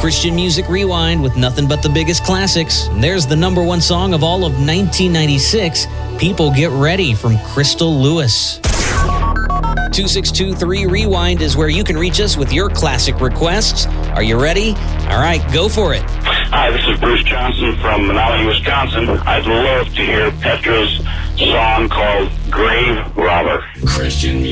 Christian Music Rewind with nothing but the biggest classics. And there's the number one song of all of 1996, People Get Ready from Crystal Lewis. 2623 Rewind is where you can reach us with your classic requests. Are you ready? All right, go for it. Hi, this is Bruce Johnson from Menominee, Wisconsin. I'd love to hear Petra's song called Grave Robber. Christian Music.